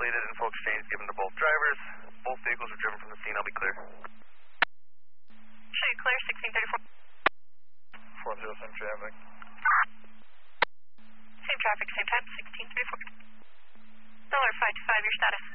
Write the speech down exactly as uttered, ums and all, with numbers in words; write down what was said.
completed and full exchange given to both drivers. Both vehicles were driven from the scene. I'll be clear. Show you clear, sixteen thirty-four. four zero, same traffic. Same traffic, same time, sixteen thirty-four. Dollar five two five, your status.